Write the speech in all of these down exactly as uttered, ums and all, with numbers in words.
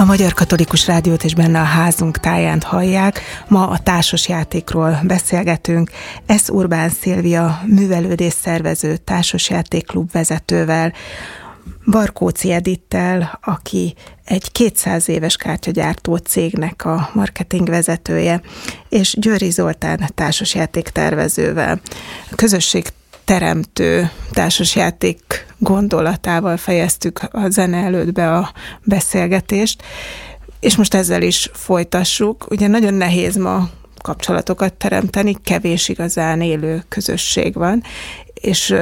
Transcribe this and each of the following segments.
Magyar Katolikus Rádiót és benne a házunk táján hallják. Ma a társasjátékról beszélgetünk. Ez Urbán Szilvia művelődés szervező társasjátékklub vezetővel, Barkóczy Edittel, aki egy kétszáz éves kártyagyártó cégnek a marketing vezetője, és Győri Zoltán társasjáték tervezővel. Közösség teremtő társasjáték gondolatával fejeztük a zene előtt be a beszélgetést, és most ezzel is folytassuk. Ugye nagyon nehéz ma kapcsolatokat teremteni, kevés igazán élő közösség van, és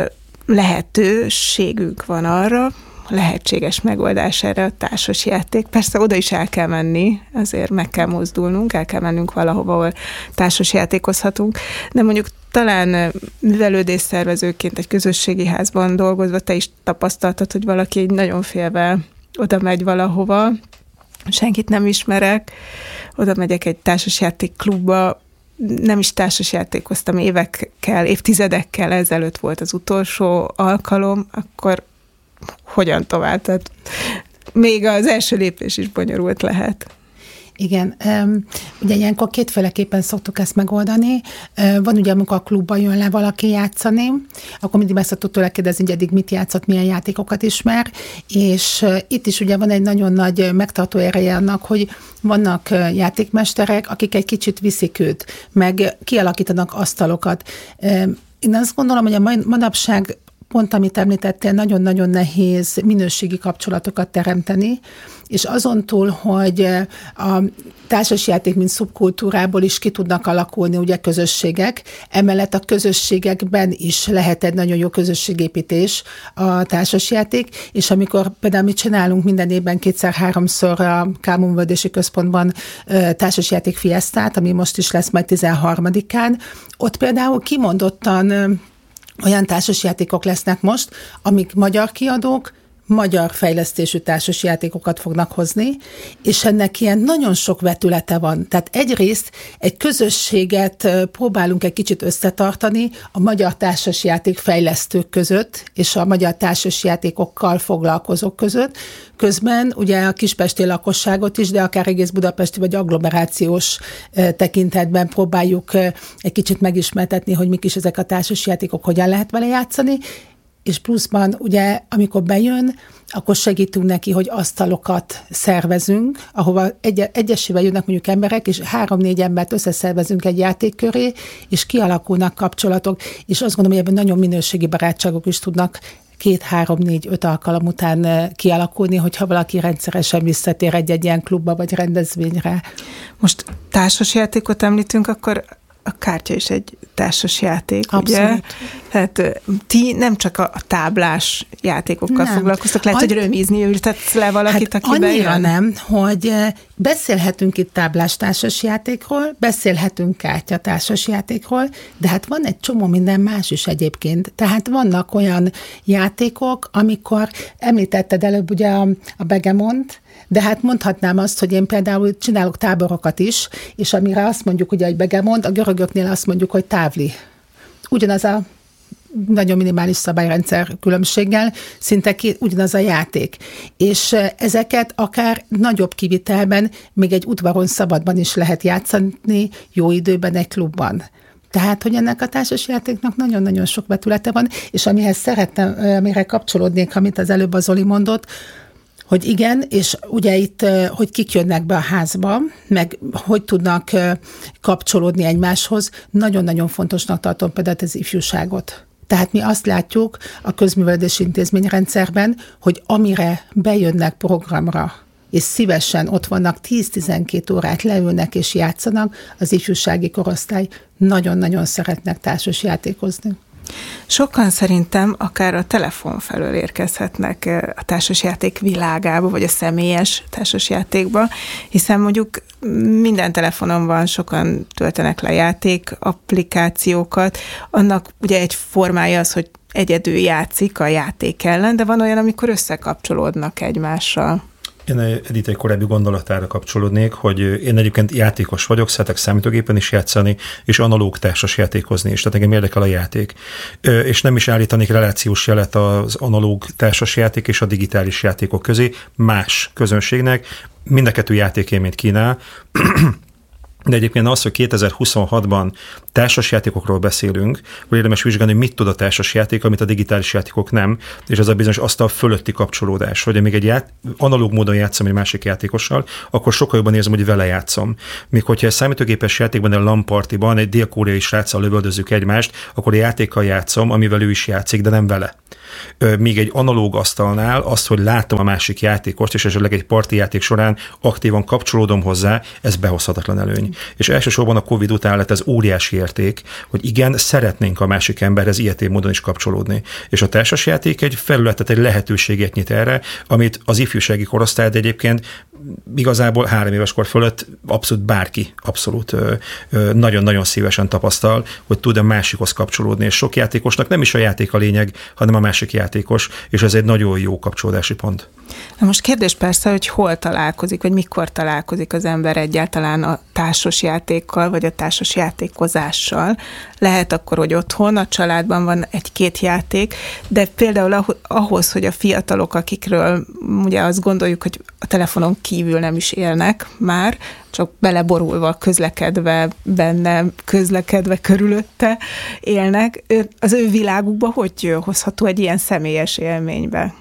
lehetőségünk van arra, lehetséges megoldás erre a társasjáték. Persze oda is el kell menni, azért meg kell mozdulnunk, el kell mennünk valahova, ahol társasjátékozhatunk, de mondjuk talán művelődésszervezőként egy közösségi házban dolgozva te is tapasztaltad, hogy valaki egy nagyon félve oda megy valahova, senkit nem ismerek, oda megyek egy társasjáték klubba, nem is társasjátékoztam évekkel, évtizedekkel ezelőtt volt az utolsó alkalom, akkor hogyan tovább? Tehát még az első lépés is bonyolult lehet. Igen, ugye ilyenkor kétféleképpen szoktuk ezt megoldani. Van ugye, amikor a klubban jön le valaki játszani, akkor mindig meg szoktuk tőle kérdezni, hogy eddig mit játszott, milyen játékokat ismer, és itt is ugye van egy nagyon nagy megtartó ereje annak, hogy vannak játékmesterek, akik egy kicsit viszik őt, meg kialakítanak asztalokat. Én azt gondolom, hogy a manapság pont, amit említettél, nagyon-nagyon nehéz minőségi kapcsolatokat teremteni, és azon túl, hogy a társasjáték, mint szubkultúrából is ki tudnak alakulni ugye közösségek, emellett a közösségekben is lehet egy nagyon jó közösségépítés a társasjáték, és amikor például mi csinálunk minden évben kétszer-háromszor a Kálmán-művelődési Központban társasjáték fiesztát, ami most is lesz majd tizenharmadikán, ott például kimondottan olyan társasjátékok lesznek most, amik magyar kiadók, magyar fejlesztésű társasjátékokat fognak hozni, és ennek ilyen nagyon sok vetülete van. Tehát egyrészt egy közösséget próbálunk egy kicsit összetartani a magyar társasjáték fejlesztők között, és a magyar társasjátékokkal foglalkozók között. Közben ugye a kispesti lakosságot is, de akár egész budapesti vagy agglomerációs tekintetben próbáljuk egy kicsit megismertetni, hogy mik is ezek a társasjátékok, hogyan lehet vele játszani, és pluszban ugye, amikor bejön, akkor segítünk neki, hogy asztalokat szervezünk, ahova egy- egyesével jönnek mondjuk emberek, és három-négy embert összeszervezünk egy játék köré, és kialakulnak kapcsolatok, és azt gondolom, hogy ebben nagyon minőségi barátságok is tudnak két-három-négy-öt alkalom után kialakulni, hogyha valaki rendszeresen visszatér egy-egy ilyen klubba vagy rendezvényre. Most társasjátékot említünk, akkor a kártya is egy társasjáték, Abszolút. ugye? Tehát ti nem csak a táblás játékokkal nem. foglalkoztok, lehet, Any- hogy römizni ültetsz le valakit, hát aki bejön? Annyira nem, hogy beszélhetünk itt táblás társasjátékról, beszélhetünk kártya társasjátékról, de hát van egy csomó minden más is egyébként. Tehát vannak olyan játékok, amikor említetted előbb ugye a, a Begemont, de hát mondhatnám azt, hogy én például csinálok táborokat is, és amire azt mondjuk, ugye, hogy Begemont, a görögöknél azt mondjuk, hogy távli. Ugyanaz a nagyon minimális szabályrendszer különbséggel, szinte ki, ugyanaz a játék. És ezeket akár nagyobb kivitelben, még egy udvaron szabadban is lehet játszani, jó időben egy klubban. Tehát, hogy ennek a társasjátéknak nagyon-nagyon sok vetülete van, és amihez szerettem, amire kapcsolódnék, amit az előbb az Zoli mondott, hogy igen, és ugye itt, hogy kik jönnek be a házba, meg hogy tudnak kapcsolódni egymáshoz, nagyon-nagyon fontosnak tartom például az ifjúságot. Tehát mi azt látjuk a közművelődési intézményrendszerben, hogy amire bejönnek programra, és szívesen ott vannak tíz-tizenkét órát leülnek és játszanak, az ifjúsági korosztály nagyon-nagyon szeretnek társasjátékozni. Sokan szerintem akár a telefon felől érkezhetnek a társasjáték világába, vagy a személyes társasjátékba, hiszen mondjuk minden telefonon van, sokan töltenek le játék applikációkat, annak ugye egy formája az, hogy egyedül játszik a játék ellen, de van olyan, amikor összekapcsolódnak egymással. Én Edith egy korábbi gondolatára kapcsolódnék, hogy én egyébként játékos vagyok, szeretek számítógépen is játszani, és analóg társas játékozni is, tehát engem érdekel a játék. És nem is állítanék relációs jelet az analóg társas játék és a digitális játékok közé, más közönségnek, mind a kettő játékélményt kínál. De egyébként az, hogy kétezer-huszonhatban társasjátékokról beszélünk, hogy érdemes vizsgálni, mit tud a társasjáték, amit a digitális játékok nem, és az a bizonyos asztal fölötti kapcsolódás, hogy amíg egy ját, analóg módon játszom egy másik játékossal, akkor sokkal jobban érzem, hogy vele játszom. Míg hogyha egy számítógépes játékban, egy LAN partiban, egy dél-koreai sráccal lövöldözzük egymást, akkor a játékkal játszom, amivel ő is játszik, de nem vele. Míg egy analóg asztalnál azt, hogy látom a másik játékost, és esetleg egy parti játék során aktívan kapcsolódom hozzá, ez behozhatatlan előny. És elsősorban a Covid után lett ez óriási érték, hogy igen, szeretnénk a másik emberhez ilyetén módon is kapcsolódni. És a társasjáték egy felületet, egy lehetőséget nyit erre, amit az ifjúsági korosztály, de egyébként igazából három éves kor fölött abszolút bárki abszolút nagyon-nagyon szívesen tapasztal, hogy tud a másikhoz kapcsolódni, és sok játékosnak nem is a játék a lényeg, hanem a másik játékos, és ez egy nagyon jó kapcsolódási pont. Na most kérdés persze, hogy hol találkozik, vagy mikor találkozik az ember egyáltalán a társas játékkal, vagy a társas játékozással. Lehet akkor, hogy otthon, a családban van egy-két játék, de például ahhoz, hogy a fiatalok, akikről ugye azt gondoljuk, hogy a telefonon kívül nem is élnek már, csak beleborulva, közlekedve benne, közlekedve körülötte élnek, az ő világukba hogy hozható egy ilyen személyes élménybe?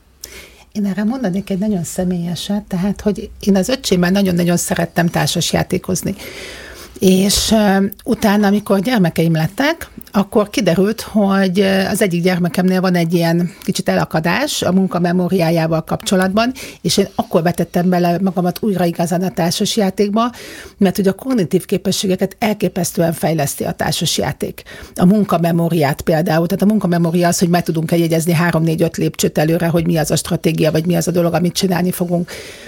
Én erre mondanék egy nagyon személyeset, tehát, hogy én az öcsémmel nagyon-nagyon szerettem társasjátékozni. És uh, utána, amikor gyermekeim lettek, akkor kiderült, hogy az egyik gyermekemnél van egy ilyen kicsit elakadás a munkamemóriájával kapcsolatban, és én akkor vetettem bele magamat újra igazán a társasjátékba, mert ugye a kognitív képességeket elképesztően fejleszti a társasjáték. A munkamemóriát például, tehát a munkamemória az, hogy meg tudunk jegyezni három, négy, öt lépcsőt előre, hogy mi az a stratégia, vagy mi az a dolog, amit csinálni fogunk.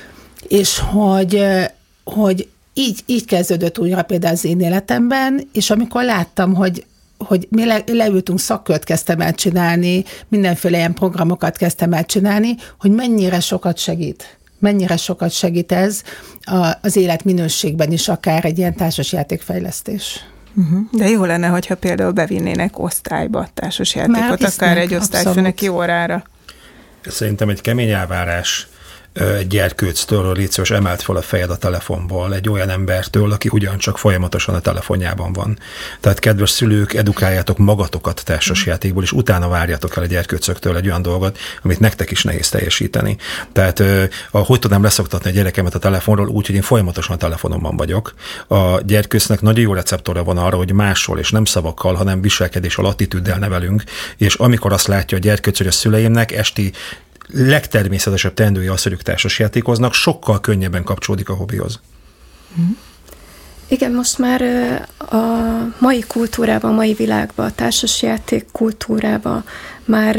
És hogy, hogy Így, így kezdődött újra például az én életemben, és amikor láttam, hogy, hogy mi le, leültünk, szakkört kezdtem el csinálni, mindenféle ilyen programokat kezdtem el csinálni, hogy mennyire sokat segít. Mennyire sokat segít ez a, az életminőségben is, akár egy ilyen társasjátékfejlesztés. Uh-huh. De jó lenne, hogyha például bevinnének osztályba társasjátékot, akár egy osztályfőnök jó órára. Szerintem egy kemény elvárás egy gyerkőctől, légy szíves, emelt fel a fejed a telefonból, egy olyan embertől, aki ugyancsak folyamatosan a telefonjában van. Tehát kedves szülők, edukáljátok magatokat társasjátékból, és utána várjátok el a gyerkőcöktől egy olyan dolgot, amit nektek is nehéz teljesíteni. Tehát hogy tudnám leszoktatni a gyerekemet a telefonról úgy, hogy én folyamatosan a telefonomban vagyok. A gyerkőcnek nagyon jó receptora van arra, hogy máshol, és nem szavakkal, hanem viselkedéssel, attitűddel nevelünk, és amikor azt látja a gyerkőc, hogy a szüleimnek esti legtermészetesebb teendője az, hogy ők társasjátékoznak, sokkal könnyebben kapcsolódik a hobbihoz. Igen, most már a mai kultúrában, a mai világban, a társasjáték kultúrában már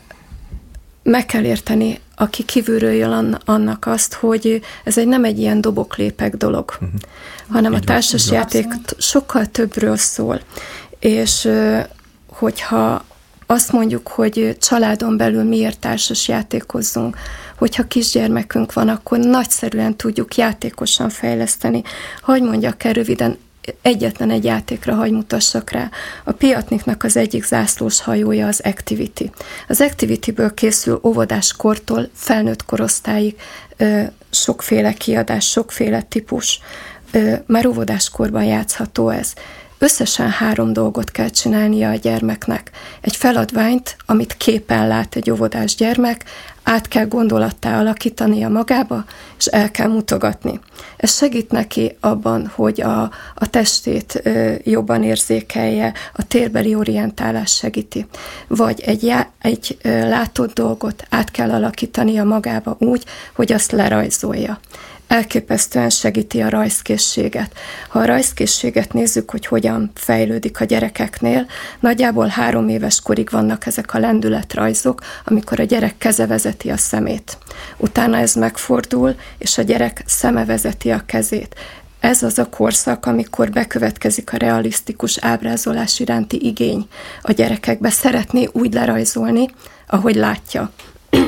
meg kell érteni, aki kívülről jön annak azt, hogy ez egy nem egy ilyen doboklépek dolog, uh-huh. hanem így a társasjáték sokkal többről szól. És hogyha azt mondjuk, hogy családon belül miért társas játékozzunk, hogyha kisgyermekünk van, akkor nagyszerűen tudjuk játékosan fejleszteni. Hagy mondjak el röviden, egyetlen egy játékra hagy mutassak rá. A Piatniknak az egyik zászlós hajója az Activity. Az Activity-ből készül óvodás kortól felnőtt korosztályig sokféle kiadás, sokféle típus. Már óvodás korban játszható ez. Összesen három dolgot kell csinálnia a gyermeknek. Egy feladványt, amit képen lát egy óvodás gyermek, át kell gondolattá alakítania magába, és el kell mutogatni. Ez segít neki abban, hogy a, a testét ö, jobban érzékelje, a térbeli orientálás segíti. Vagy egy, já, egy ö, látott dolgot át kell alakítania magába úgy, hogy azt lerajzolja. Elképesztően segíti a rajzkészséget. Ha a rajzkészséget nézzük, hogy hogyan fejlődik a gyerekeknél, nagyjából három éves korig vannak ezek a lendületrajzok, amikor a gyerek keze vezeti a szemét. Utána ez megfordul, és a gyerek szeme vezeti a kezét. Ez az a korszak, amikor bekövetkezik a realisztikus ábrázolás iránti igény. A gyerekekbe szeretné úgy lerajzolni, ahogy látja.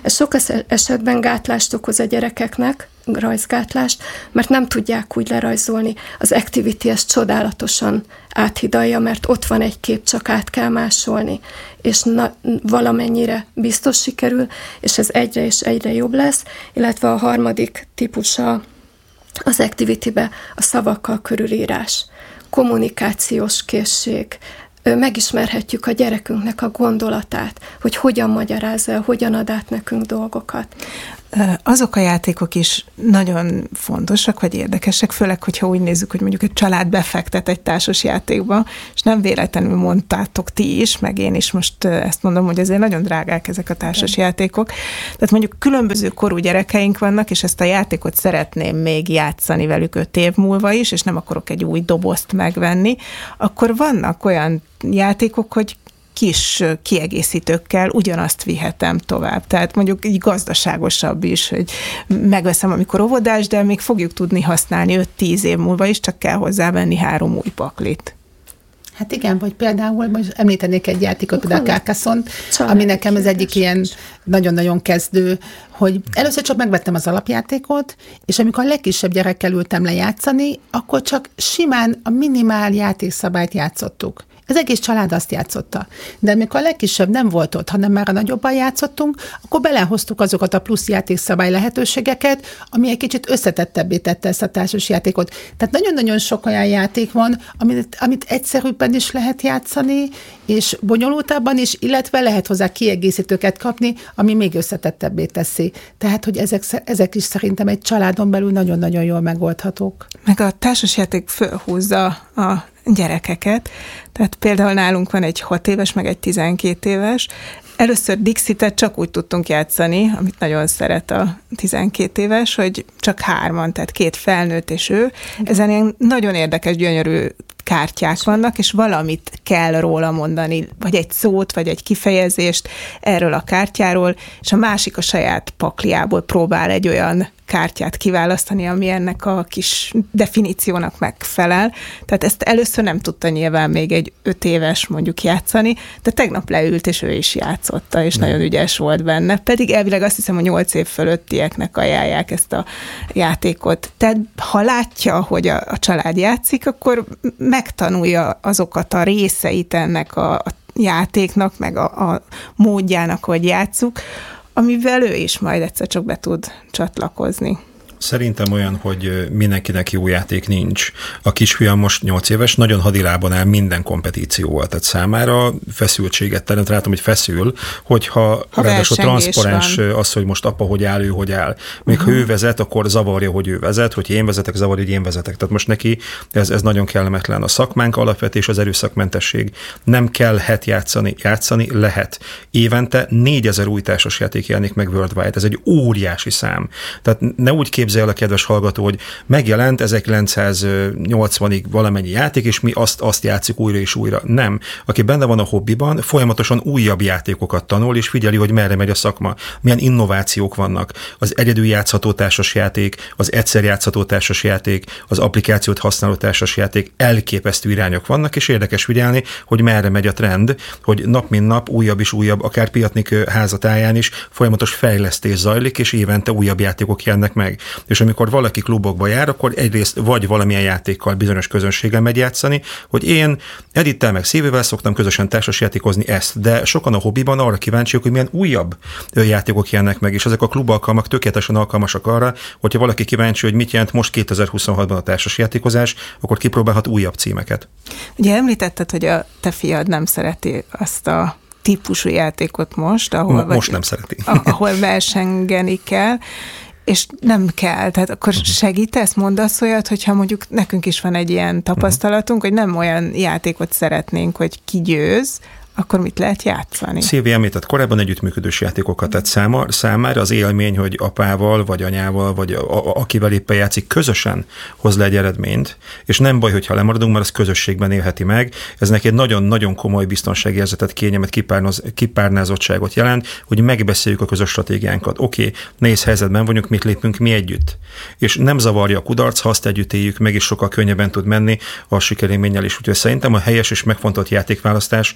Ez sok esetben gátlást okoz a gyerekeknek, rajzgátlást, mert nem tudják úgy lerajzolni. Az Activity ezt csodálatosan áthidalja, mert ott van egy kép, csak át kell másolni, és na, valamennyire biztos sikerül, és ez egyre és egyre jobb lesz, illetve a harmadik típusa az Activity-be a szavakkal körülírás, kommunikációs készség, megismerhetjük a gyerekünknek a gondolatát, hogy hogyan magyarázza, hogyan ad át nekünk dolgokat. Azok a játékok is nagyon fontosak, vagy érdekesek, főleg, hogyha úgy nézzük, hogy mondjuk egy család befektet egy társas játékba, és nem véletlenül mondtátok ti is, meg én is most ezt mondom, hogy azért nagyon drágák ezek a társas játékok. Tehát mondjuk különböző korú gyerekeink vannak, és ezt a játékot szeretném még játszani velük öt év múlva is, és nem akarok egy új dobozt megvenni, akkor vannak olyan játékok, hogy kis kiegészítőkkel ugyanazt vihetem tovább. Tehát mondjuk így gazdaságosabb is, hogy megveszem, amikor óvodás, de még fogjuk tudni használni öt-tíz év múlva is, csak kell hozzávenni három új paklit. Hát igen, vagy például most említenék egy játékot, például a Carcassonne, ami nekem az egyik ilyen nagyon-nagyon kezdő, hogy először csak megvettem az alapjátékot, és amikor a legkisebb gyerekkel ültem lejátszani, akkor csak simán a minimál játékszabályt játszottuk. Az egész család azt játszotta. De amikor a legkisebb nem volt ott, hanem már a nagyobban játszottunk, akkor belehoztuk azokat a plusz játékszabály lehetőségeket, ami egy kicsit összetettebbé tette ezt a társasjátékot. Tehát nagyon-nagyon sok olyan játék van, amit, amit egyszerűbben is lehet játszani, és bonyolultabban is, illetve lehet hozzá kiegészítőket kapni, ami még összetettebbé teszi. Tehát, hogy ezek, ezek is szerintem egy családon belül nagyon-nagyon jól megoldhatók. Meg a társasjáték fölhúzza a gyerekeket. Tehát például nálunk van egy hat éves, meg egy tizenkét éves. Először Dixitet csak úgy tudtunk játszani, amit nagyon szeret a tizenkét éves, hogy csak hárman, tehát két felnőtt és ő. Ezen ilyen nagyon érdekes, gyönyörű kártyák vannak, és valamit kell róla mondani, vagy egy szót, vagy egy kifejezést erről a kártyáról, és a másik a saját pakliából próbál egy olyan kártyát kiválasztani, ami ennek a kis definíciónak megfelel. Tehát ezt először nem tudta nyilván még egy öt éves mondjuk játszani, de tegnap leült, és ő is játszotta, és nem. Nagyon ügyes volt benne. Pedig elvileg azt hiszem, hogy nyolc év fölöttieknek ajánlják ezt a játékot. Tehát ha látja, hogy a, a család játszik, akkor megtanulja azokat a részeit ennek a, a játéknak, meg a, a módjának, hogy játsszuk, amivel ő is majd egyszer csak be tud csatlakozni. Szerintem olyan, hogy mindenkinek jó játék nincs. A kisfiam most nyolc éves, nagyon hadilában áll minden kompetícióval, tehát számára feszültséget teremt, látom, hogy feszül, hogyha ha ráadásul transzparens az, hogy most apa hogy áll, ő hogy áll. Még uh-huh. ha ő vezet, akkor zavarja, hogy ő vezet, hogy én vezetek, zavarja, hogy én vezetek. Tehát most neki ez, ez nagyon kellemetlen. A szakmánk alapvetés az erőszakmentesség. Nem kellhet játszani, játszani lehet. Évente négyezer új társasjáték jelenik meg worldwide. Ez egy óriási szám. Tehát ne úgy képzelj el a kedves hallgató, hogy megjelent ezerkilencszáznyolcvanig valamennyi játék, és mi azt, azt játszik újra és újra. Nem. Aki benne van a hobbiban, folyamatosan újabb játékokat tanul, és figyeli, hogy merre megy a szakma. Milyen innovációk vannak. Az egyedül játszható társasjáték, az egyszer játszható társasjáték, az applikációt használó társasjáték, elképesztő irányok vannak, és érdekes figyelni, hogy merre megy a trend, hogy nap mint nap újabb és újabb, akár Piatnik házatáján is folyamatos fejlesztés zajlik, és évente újabb játékok jelennek meg. És amikor valaki klubokba jár, akkor egyrészt vagy valamilyen játékkal bizonyos közönséggel megy játszani, hogy én Edittel meg Szévével szoktam közösen társasjátékozni ezt, de sokan a hobbiban arra kíváncsiak, hogy milyen újabb játékok jelennek meg, és ezek a klubalkalmak tökéletesen alkalmasak arra, hogyha valaki kíváncsi, hogy mit jelent most kétezer-huszonhatban a társasjátékozás, akkor kipróbálhat újabb címeket. Ugye említetted, hogy a te fiad nem szereti azt a típusú játékot most, ahol, Ma, vagy, most nem szereti. ahol versengeni kell, és nem kell. Tehát akkor segítesz, mondasz olyat, hogyha mondjuk nekünk is van egy ilyen tapasztalatunk, hogy nem olyan játékot szeretnénk, hogy ki győz, akkor mit lehet játszani? Szilvi említett korábban együttműködős játékokat, tehát száma, számára az élmény, hogy apával, vagy anyával, vagy a, a, akivel éppen játszik, közösen hoz le egy eredményt, és nem baj, hogyha lemaradunk, mert az közösségben élheti meg. Ez neki egy nagyon-nagyon komoly biztonságérzetet, kényelmet, kipárnoz, kipárnázottságot jelent, hogy megbeszéljük a közös stratégiánkat. Oké, okay, nehéz helyzetben vagyunk, mit lépünk mi együtt. És nem zavarja a kudarc, ha azt együtt éljük meg, és sokkal könnyebben tud menni a sikerélménnyel is. Úgyhogy szerintem a helyes és megfontolt játékválasztás kulcs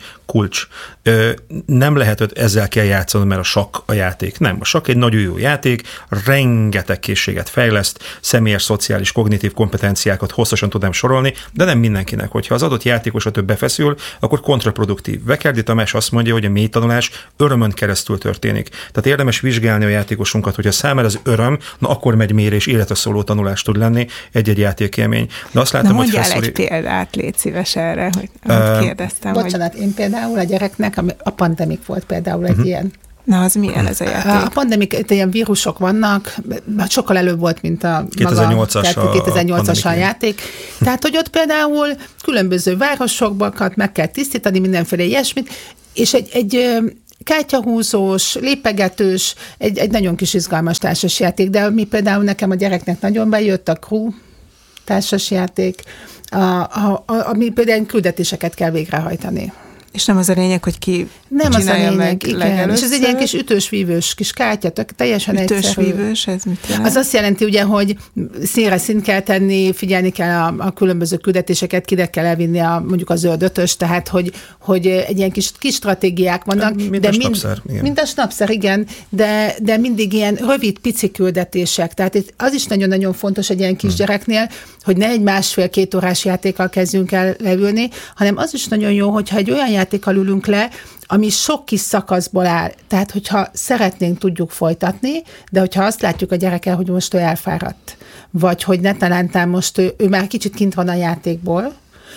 kulcs. Nem lehet, hogy ezzel kell játszani, mert a sakk a játék. Nem, a sakk egy nagyon jó játék, rengeteg készséget fejleszt, személyes, szociális, kognitív kompetenciákat hosszasan tudnám sorolni, de nem mindenkinek. Hogyha az adott játékos a több befeszül, akkor kontraproduktív. Vekerdi Tamás azt mondja, hogy a mély tanulás örömön keresztül történik. Tehát érdemes vizsgálni a játékosunkat, hogy a számára az öröm, na akkor megy mélyre, és életre szóló tanulás tud lenni egy-egy játékélmény. De azt látom, na, hogy mondjál felszólít... egy példát, légy szíves erre, hogy uh, kérdeztem. Bocsánat, hogy... én például a gyereknek, a pandemik volt például egy uh-huh. ilyen. Na, az milyen ez a játék? A pandemik, ilyen vírusok vannak, sokkal előbb volt, mint a kétezer-nyolcas maga, a, kétezer-nyolcas a, a játék. Tehát, hogy ott például különböző városokbakat meg kell tisztítani, mindenféle ilyesmit, és egy, egy kártyahúzós, lépegetős, egy, egy nagyon kis izgalmas társasjáték, de mi például nekem a gyereknek nagyon bejött a Crew társasjáték, a, a, a, ami például küldetéseket kell végrehajtani. És nem az a lényeg, hogy ki nem csinálja az a lényeg, meg igen. legelőször. És ez egy ilyen kis ütős-vívős kis kártya, tök, teljesen egyszerű. Ütős-vívős, ez mit jelent? Az azt jelenti ugye, hogy színre színt kell tenni, figyelni kell a, a különböző küldetéseket, kire kell elvinni a, mondjuk a zöld ötös, tehát hogy, hogy egy ilyen kis, kis stratégiák vannak. Mint de a mind, snapszer. Igen. Mint a snapszer, igen, de, de mindig ilyen rövid, pici küldetések. Tehát az is nagyon-nagyon fontos egy ilyen kisgyereknél, hogy ne egy másfél-két órás játékkal kezdjünk el leülni, hanem az is nagyon jó, hogyha egy olyan játékkal ülünk le, ami sok kis szakaszból áll. Tehát, hogyha szeretnénk, tudjuk folytatni, de hogyha azt látjuk a gyerekkel, hogy most ő elfáradt, vagy hogy ne talántán most ő, ő már kicsit kint van a játékból,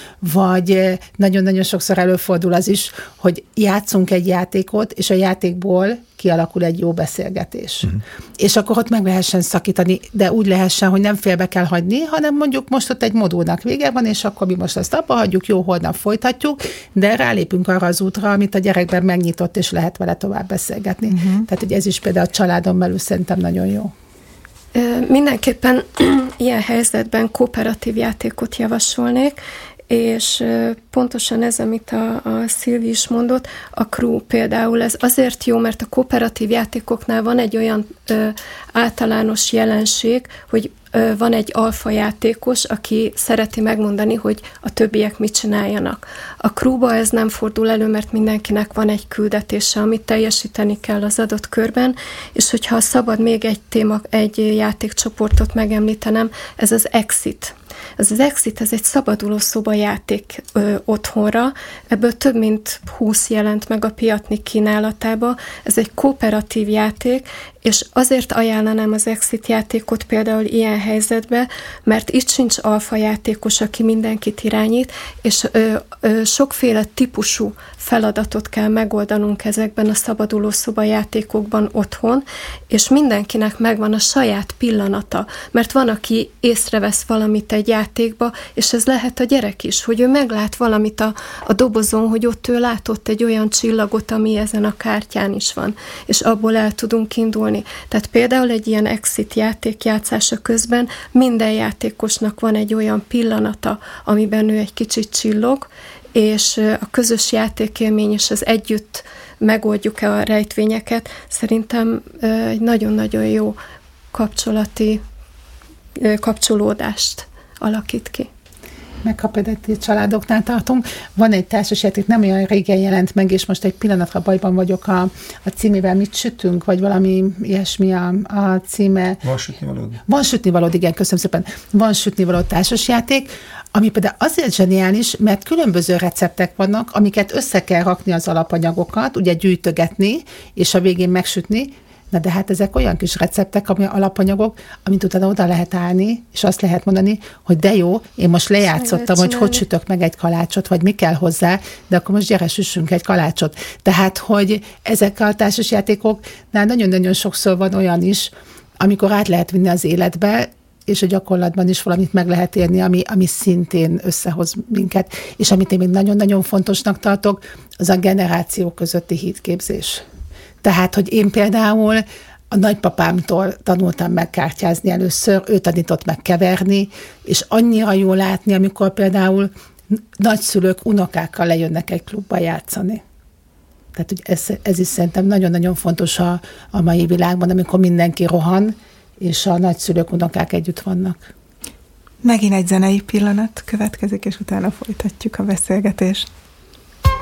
vagy nagyon-nagyon sokszor előfordul az is, hogy játszunk egy játékot, és a játékból kialakul egy jó beszélgetés. Uh-huh. És akkor ott meg lehessen szakítani, de úgy lehessen, hogy nem félbe kell hagyni, hanem mondjuk most ott egy modulnak vége van, és akkor mi most azt abba hagyjuk, jó, holnap folytatjuk, de rálépünk arra az útra, amit a gyerekben megnyitott, és lehet vele tovább beszélgetni. Uh-huh. Tehát, hogy ez is például a családon belül szerintem nagyon jó. Mindenképpen ilyen helyzetben kooperatív játékot javasolnék, és pontosan ez, amit a, a Szilvi is mondott, a Crew például, ez azért jó, mert a kooperatív játékoknál van egy olyan ö, általános jelenség, hogy ö, van egy alfa játékos, aki szereti megmondani, hogy a többiek mit csináljanak. A Crewba ez nem fordul elő, mert mindenkinek van egy küldetése, amit teljesíteni kell az adott körben, és hogyha szabad még egy téma, egy játékcsoportot megemlítenem, ez az Exit. Ez az Exit, ez egy szabaduló szobajáték ö, otthonra, ebből több mint húsz jelent meg a Piatnik kínálatába. Ez egy kooperatív játék, és azért ajánlanám az Exit játékot például ilyen helyzetben, mert itt sincs alfa játékos, aki mindenkit irányít, és ö, ö, sokféle típusú feladatot kell megoldanunk ezekben a szabaduló szobajátékokban otthon, és mindenkinek megvan a saját pillanata, mert van, aki észrevesz valamit egy játékba, és ez lehet a gyerek is, hogy ő meglát valamit a, a dobozon, hogy ott ő látott egy olyan csillagot, ami ezen a kártyán is van, és abból el tudunk indulni. Tehát például egy ilyen Exit játék játszása közben minden játékosnak van egy olyan pillanata, amiben ő egy kicsit csillog, és a közös játékélmény és az együtt megoldjuk-e a rejtvényeket, szerintem egy nagyon-nagyon jó kapcsolati kapcsolódást alakít ki. Meghapadetti családoknál tartunk. Van egy társasjáték, nem olyan régen jelent meg, és most egy pillanatra bajban vagyok a, a címével. Mit sütünk, vagy valami ilyesmi a, a címe. Van sütnivalód. Van sütnivalód, igen, köszönöm szépen. Van sütnivalód társasjáték, ami például azért zseniális, mert különböző receptek vannak, amiket össze kell rakni az alapanyagokat, ugye gyűjtögetni, és a végén megsütni. Na de hát ezek olyan kis receptek, ami alapanyagok, amit utána oda lehet állni, és azt lehet mondani, hogy de jó, én most lejátszottam, hogy hogy sütök meg egy kalácsot, vagy mi kell hozzá, de akkor most gyere, süssünk egy kalácsot. Tehát, hogy ezek a társasjátékoknál nagyon-nagyon sokszor van olyan is, amikor át lehet vinni az életbe, és a gyakorlatban is valamit meg lehet érni, ami, ami szintén összehoz minket. És amit én még nagyon-nagyon fontosnak tartok, az a generáció közötti hídképzés. Tehát, hogy én például a nagypapámtól tanultam meg kártyázni először, ő tanított meg keverni, és annyira jó látni, amikor például nagyszülők unokákkal lejönnek egy klubba játszani. Tehát, hogy ez, ez is szerintem nagyon-nagyon fontos a, a mai világban, amikor mindenki rohan, és a nagyszülők, unokák együtt vannak. Megint egy zenei pillanat következik, és utána folytatjuk a beszélgetést.